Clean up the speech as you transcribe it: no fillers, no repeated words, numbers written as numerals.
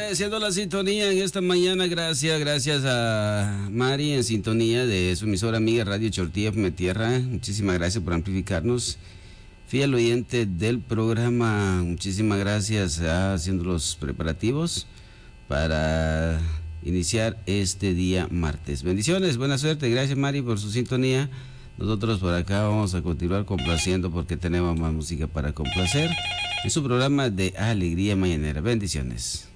Agradeciendo la sintonía en esta mañana, gracias a Mari en sintonía de su emisora amiga Radio Chortilla Tierra. Muchísimas gracias por amplificarnos. Fiel oyente del programa, muchísimas gracias haciendo los preparativos para iniciar este día martes. Bendiciones, buena suerte, gracias Mari por su sintonía. Nosotros por acá vamos a continuar complaciendo porque tenemos más música para complacer en su programa de Alegría Mañanera. Bendiciones.